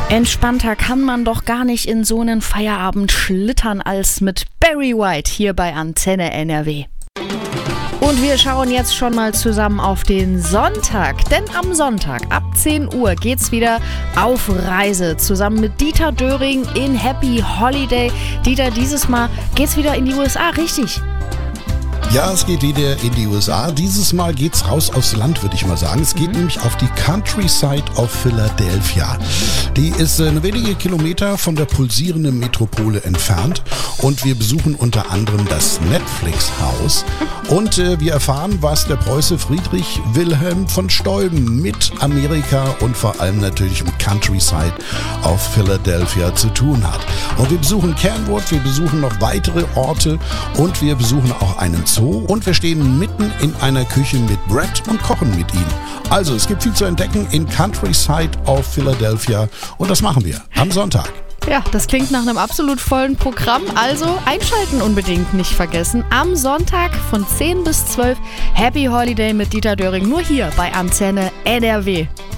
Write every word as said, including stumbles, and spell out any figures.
Entspannter kann man doch gar nicht in so einen Feierabend schlittern als mit Barry White hier bei Antenne N R W. Und wir schauen jetzt schon mal zusammen auf den Sonntag, denn am Sonntag ab zehn Uhr geht's wieder auf Reise zusammen mit Dieter Döring in Happy Holiday. Dieter, dieses Mal geht's wieder in die U S A, richtig? Ja, es geht wieder in die U S A. Dieses Mal geht's raus aufs Land, würde ich mal sagen. Es geht mhm. nämlich auf die Countryside of Philadelphia. Die ist äh, wenige Kilometer von der pulsierenden Metropole entfernt. Und wir besuchen unter anderem das Netflix-Haus. Und äh, wir erfahren, was der Preuße Friedrich Wilhelm von Steuben mit Amerika und vor allem natürlich mit Countryside of Philadelphia zu tun hat. Und wir besuchen Kenwood, wir besuchen noch weitere Orte und wir besuchen auch einen Zoo. Und wir stehen mitten in einer Küche mit Brett und kochen mit ihnen. Also es gibt viel zu entdecken in Countryside of Philadelphia und das machen wir am Sonntag. Ja, das klingt nach einem absolut vollen Programm, also einschalten unbedingt nicht vergessen. Am Sonntag von zehn bis zwölf Happy Holiday mit Dieter Döring, nur hier bei Antenne N R W.